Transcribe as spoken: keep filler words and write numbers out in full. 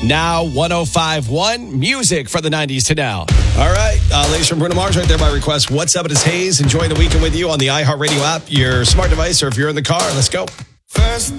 Now one oh five point one, music for the nineties to now. All right, uh, ladies from Bruno Mars right there by request. What's up? It is Hayes enjoying the weekend with you on the iHeartRadio app, your smart device, or if you're in the car, let's go. First